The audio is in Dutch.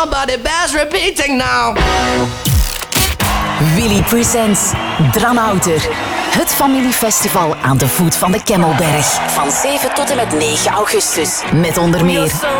on, but it bears repeating now. Willy Presents Dranouter. Het familiefestival aan de voet van de Kemmelberg. Van 7 tot en met 9 augustus. Met onder meer